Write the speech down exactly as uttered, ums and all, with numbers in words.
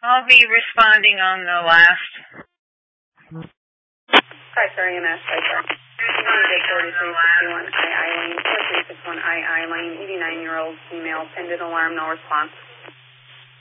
I'll be responding on the last. Hi, sorry, M S. Hi, sorry. forty-three sixty-one I I Lane, four three six one I I Lane, eighty-nine-year-old female, pendant alarm, no response.